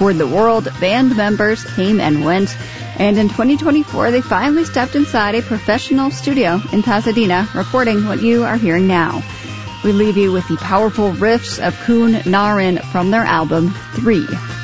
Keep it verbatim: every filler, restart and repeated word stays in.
toured the world, band members came and went, and in twenty twenty-four they finally stepped inside a professional studio in Pasadena, recording what you are hearing now. We leave you with the powerful riffs of Kun Narin from their album, Three.